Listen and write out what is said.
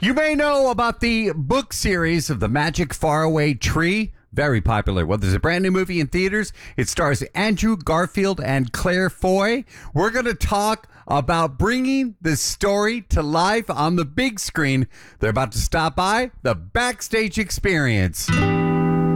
You may know about the book series of The Magic Faraway Tree. Very popular. Well, there's a brand new movie in theaters. It stars Andrew Garfield and Claire Foy. We're going to talk about bringing the story to life on the big screen. They're about to stop by the Backstage Experience.